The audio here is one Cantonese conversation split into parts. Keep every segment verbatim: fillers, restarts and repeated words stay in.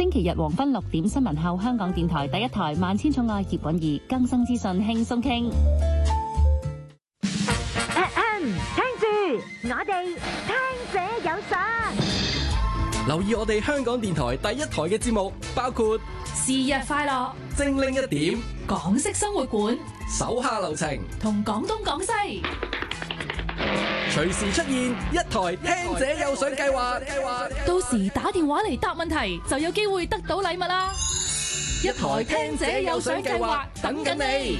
星期日黃昏六點新聞後，香港電台第一台萬千寵愛葉韻儀更新資訊輕鬆傾。 聽住，我哋聽者有實。 留意我哋香港電台第一台嘅節目，包括是日快樂、 精靈一點、 港式生活館、 手下留情同廣東廣西。 隨時出現一台聽者有獎計劃， 到時打電話嚟答問題就有機會得到禮物啦！一台聽者有獎計劃等緊你。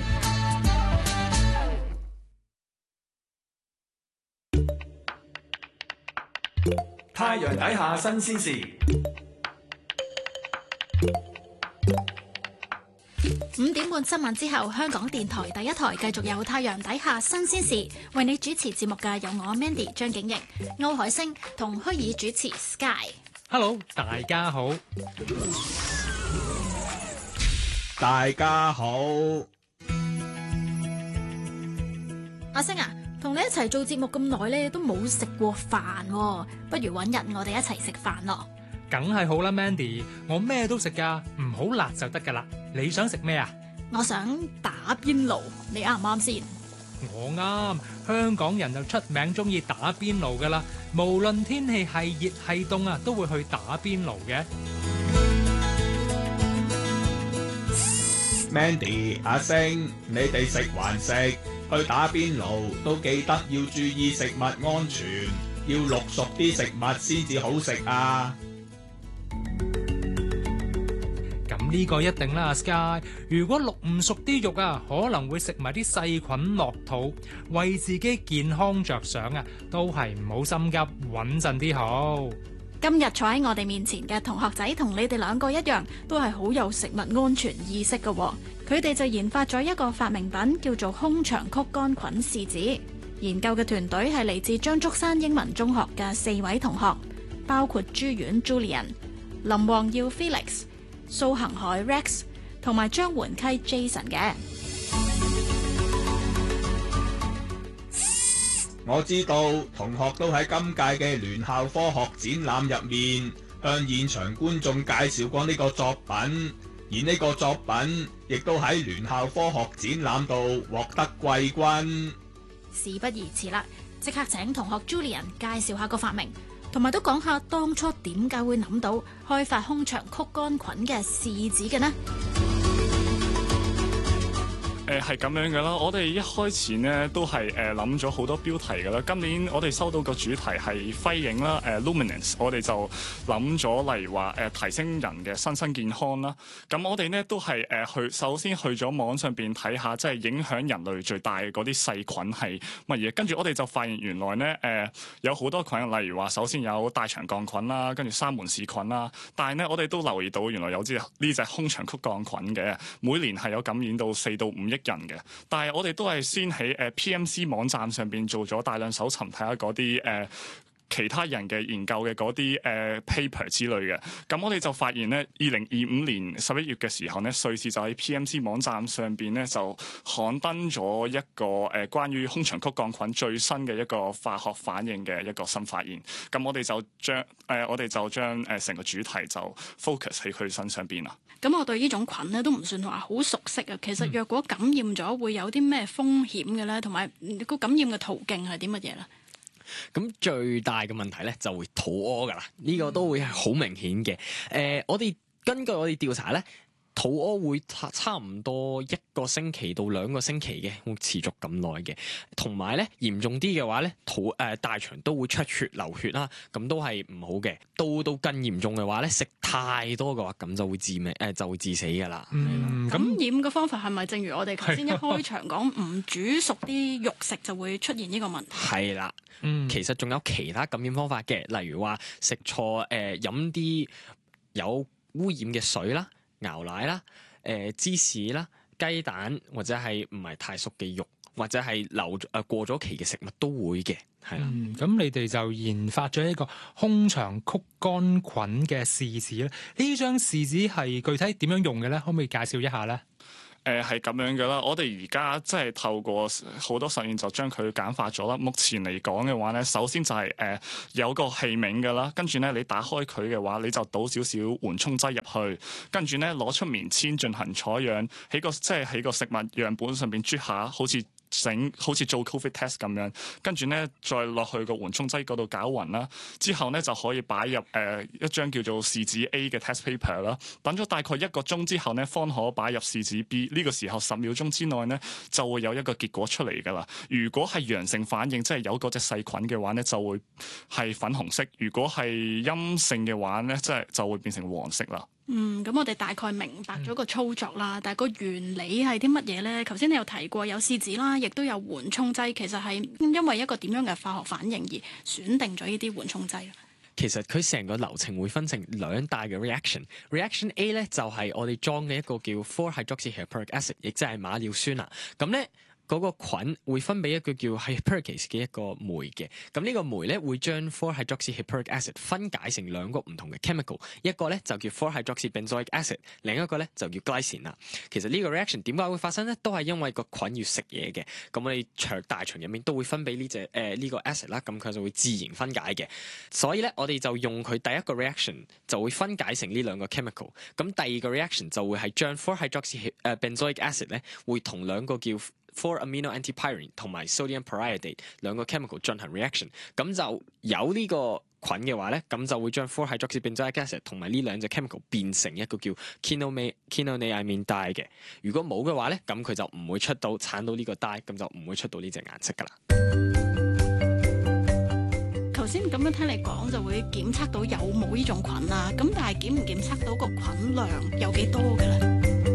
太陽底下新鮮事， 五點半新聞之後，香港電台第一台繼續有太陽底下新鮮事，為你主持節目嘅有我 Mandy 張景瑩、歐海星同虛擬主持 Sky。 Hello， 大家好， 大家好。 阿星啊，同你一齊做節目咁耐咧，都冇食過飯，不如搵日我哋一齊食飯咯。 梗係好啦 ，Mandy， 我咩都食噶，唔好辣就得噶啦。你想食咩啊？ 我想打邊爐，你啱唔啱先？ 我啱，香港人就出名中意打邊爐噶啦，無論天氣係熱係凍啊，都會去打邊爐嘅。 Mandy、阿星，你哋食還食？去打邊爐都記得要注意食物安全，要淥熟啲食物先至好食啊！ 咁呢個一定啦 ，Sky。如果淥唔熟啲肉啊，可能會食埋啲細菌落肚，為自己健康着想啊，都係唔好心急，穩陣啲好。 今日坐喺我哋面前嘅同學仔同你哋兩個一樣，都係好有食物安全意識嘅。佢哋就研發咗一個發明品，叫做空腸曲桿菌試紙。研究嘅團隊係嚟自張竹山英文中學嘅四位同學，包括朱婉 Julian、林王耀 Felix、蘇恒海 Rex 同埋張媛溪 Jason 嘅。 我知道同學都喺今屆嘅聯校科學展覽入面向現場觀眾介紹過呢個作品，而呢個作品亦都喺聯校科學展覽度獲得季軍。 事不宜遲啦，即刻請同學 Julian 介紹下個發明，同埋都講下當初點解會諗到開發空腸曲桿菌嘅試紙嘅呢？ 誒係咁樣嘅啦，我哋一開始呢都係誒諗咗好多標題嘅啦。今年我哋收到個主題係輝映啦，誒、呃、Luminance， 我哋就諗咗例如話誒、呃、提升人嘅身心健康啦。咁我哋呢都係誒、呃、去首先去咗網上邊睇下，即係影響人類最大嘅嗰啲細菌係乜嘢。跟住我哋就發現原來呢誒、呃、有好多菌，例如話首先有大腸桿菌啦，跟住沙門氏菌啦。但係呢我哋都留意到原來有隻呢隻空腸曲桿菌嘅，每年係有感染到四到五億人嘅，但係我哋都係先喺誒 P M C 網站上邊做咗大量搜尋，睇下嗰啲誒其他人嘅研究嘅嗰啲誒 paper 之類嘅。咁我哋就發現咧，二零二五年十一月嘅時候咧，瑞士就喺 P M C 網站上邊咧就刊登咗一個誒關於空腸曲桿菌最新嘅一個化學反應嘅一個新發現。咁我哋就將誒、呃、我哋就將誒成個主題就 focus 喺佢身上邊啦。 咁我對呢種菌咧都唔算話好熟悉啊。其實若果感染咗，會有啲咩風險嘅咧？同埋個感染嘅途徑係啲乜嘢咧？ 咁最大嘅問題咧就會肚屙噶啦，呢、這個都會係好明顯嘅。誒、呃，我哋根據我哋調查咧，肚屙會差唔多一個星期到兩個星期嘅，會持續咁耐嘅。同埋咧嚴重啲嘅話咧，肚誒、呃、大腸都會出血流血啦，咁都係唔好嘅。到到更嚴重嘅話咧，食太多嘅話，咁就會致命誒、呃、就會致死噶啦。 嗯，感染嘅方法係咪正如我哋頭先一開場講，唔煮熟啲肉食就會出現呢個問題？ 係啦。嗯，其實仲有其他感染方法嘅，例如話食錯誒飲啲有污染嘅水啦、牛奶啦、誒、呃、芝士啦、雞蛋或者係唔係太熟嘅肉，或者係流誒、呃、過咗期嘅食物都會嘅，係啦。 嗯，咁你哋就研發咗一個空腸曲桿菌嘅試紙咧。呢張試紙係具體點樣用嘅咧？可唔可以介紹一下咧？ 誒係咁樣嘅啦，我哋而家即係透過好多實驗就將佢簡化咗啦。目前嚟講嘅話咧，首先就係、是、誒、呃、有個器皿嘅啦，跟住咧你打開佢嘅話，你就倒少少緩衝劑入去，跟住咧攞出棉籤進行採樣，喺個即係喺個食物樣本上邊啜下，好似整好似做 Covid test 咁樣，跟住咧再落去個緩衝劑嗰度攪勻啦，之後咧就可以擺入誒、呃、一張叫做試紙 A 嘅 test paper 啦。等咗大概一個鐘之後咧，方可擺入試紙 B。呢個時候十秒鐘之內咧就會有一個結果出嚟㗎啦。如果係陽性反應，即係有嗰隻細菌嘅話咧，就會係粉紅色；如果係陰性嘅話咧，即係就會變成黃色啦。 嗯，咁我哋大概明白咗個操作啦，但係個原理係啲乜嘢呢？頭先你有提過有試紙啦，亦都有緩衝劑，其實係因為一個點樣嘅化學反應而選定咗呢啲緩衝劑。 其實佢成個流程會分成兩大嘅 reaction。reaction A 咧就係我哋裝嘅一個叫 four hydroxyhippuric acid， 亦即係馬尿酸啦。咁咧嗰個菌會分泌一個叫 hypericase 嘅一個酶嘅，咁呢個酶咧會將 four hydroxyhippuric acid 分解成兩個唔同嘅 chemical， 一個咧就叫 four hydroxybenzoic acid， 另一個咧就叫 glycine 啦。其實呢個 reaction 點解會發生咧？都係因為個菌要食嘢嘅，咁我哋腸大腸入面都會分泌呢隻誒呢個 acid 啦，咁佢就會自然分解嘅。所以咧我哋就用佢第一個 reaction 就會分解成呢兩個 chemical， 咁第二個 reaction 就會係將 four hydroxybenzoic acid 咧會同兩個叫four amino antipyrine 同埋 sodium periodate 兩個 chemical 進行 reaction， 咁就有呢個菌嘅話咧，咁就會將 four hydroxybenzoic acid 同埋呢兩隻 chemical 變成一個叫 quinone quinoneamine dye 嘅。如果冇嘅話咧，咁佢就唔會出到產到呢個 dye， 咁就唔會出到呢隻顏色噶啦。 頭先咁樣聽你講，就會檢測到有冇呢種菌啦。咁但係檢唔檢測到個菌量有幾多嘅咧？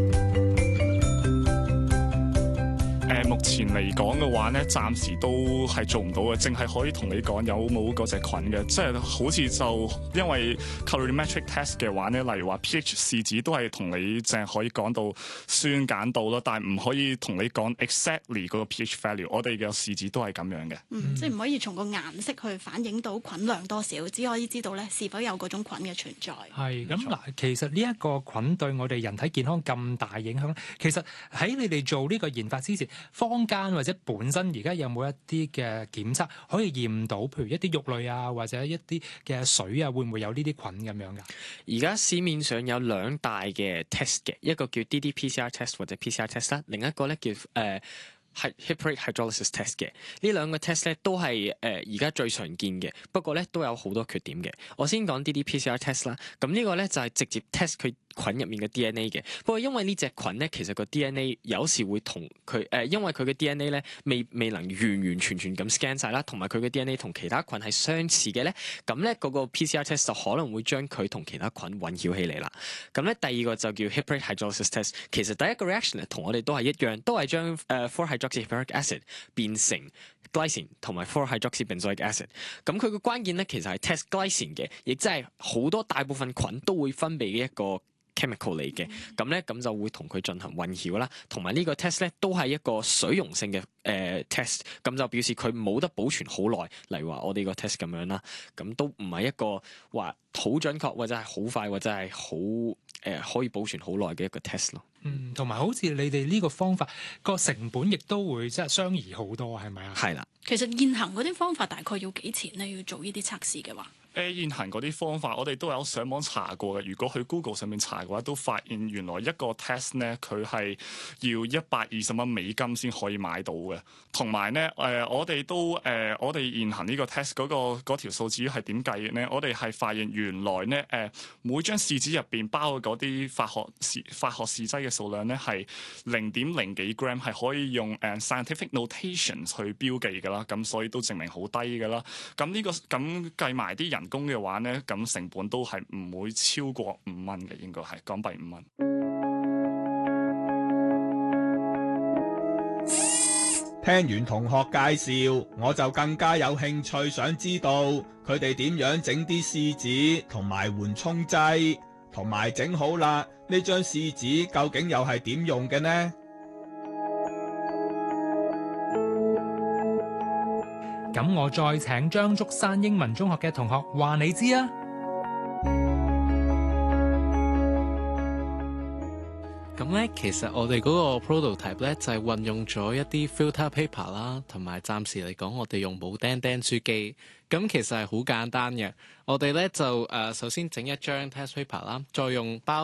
誒目前嚟講嘅話咧，暫時都係做唔到嘅，淨係可以同你講有冇嗰隻菌嘅，即係好似就因為 colorimetric test 嘅話咧，例如話 pH 試紙都係同你淨係可以講到酸鹼度啦，但係唔可以同你講 exactly 嗰個 pH value。我哋嘅試紙都係咁樣嘅， 嗯，即係唔可以從個顏色去反映到菌量多少，只可以知道咧是否有嗰種菌嘅存在。 係咁嗱，其實呢一個菌對我哋人體健康咁大影響，其實喺你哋做呢個研發之前，坊間或者本身而家有冇一啲嘅檢測可以驗到，譬如一啲肉類啊，或者一啲嘅水啊，會唔會有呢啲菌咁樣噶？ 而家市面上有兩大嘅 test 嘅，一個叫 D D P C R test 或者 P C R test 啦，另一個咧叫誒係 Hepatic hydrolysis test 嘅。呢兩個 test 咧都係誒而家最常見嘅，不過咧都有好多缺點嘅。我先講 D D P C R test 啦，咁呢個咧就係直接 test 佢菌入面嘅 D N A 嘅，不過因為呢隻菌咧，其實個 D N A 有時會同佢誒，因為佢嘅 D N A 咧未未能完完全全咁 scan 晒啦，同埋佢嘅 D N A 同其他菌係相似嘅咧，咁咧嗰個 P C R test 就可能會將佢同其他菌混淆起嚟啦。咁咧第二個就叫 Hepatic hydrolysis test， 其實第一個 reaction 咧同我哋都係一樣，都係將誒 four hydroxyhippuric acid 變成 glycine 同埋 four hydroxybenzoic acid。咁佢個關鍵咧其實係 test glycine 嘅，亦即係好多大部分菌都會分泌嘅一個chemical 嚟嘅，咁咧咁就會同佢進行混淆啦，同埋呢個 test 咧都係一個水溶性嘅誒、呃、test， 咁就表示佢冇得保存好耐，例如話我哋個 test 咁樣啦，咁都唔係一個話好準確或者係好快或者係好誒可以保存好耐嘅一個 test 咯。 嗯，同埋好似你哋呢個方法個成本亦都會即係相宜好多，係咪啊？ 係啦。 其實現行嗰啲方法大概要幾錢咧？要做呢啲測試嘅話？ 誒現行嗰啲方法，我哋都有上網查過嘅。如果去 Google 上面查嘅話，都發現原來一個 test 咧，佢係要一百二十蚊美金先可以買到嘅。同埋咧，誒、呃、我哋都誒、呃、我哋現行呢個 test 嗰、嗰個嗰條數至於係點計嘅咧？我哋係發現原來咧誒、呃、每張試紙入邊包嘅嗰啲化學試化學試劑嘅數量咧係零點零幾 gram， 係可以用誒 scientific notation 去標記㗎啦。咁所以都證明好低㗎啦。咁呢、呢個咁計埋啲人工嘅話咧，咁成本都係唔會超過五蚊嘅，應該係港幣五蚊。 聽完同學介紹，我就更加有興趣想知道佢哋點樣整啲試紙同埋緩衝劑，同埋整好啦，呢張試紙究竟又係點用嘅呢？ 咁我再請張竹山英文中學嘅同學話你知啊。 咁咧，其實我哋嗰個 prototype 咧就係、是、運用咗一啲 filter paper 啦，同埋暫時嚟講，我哋用冇釘釘書機。咁其實係好簡單嘅。我哋咧就誒、呃、首先整一張 test paper 啦，再用包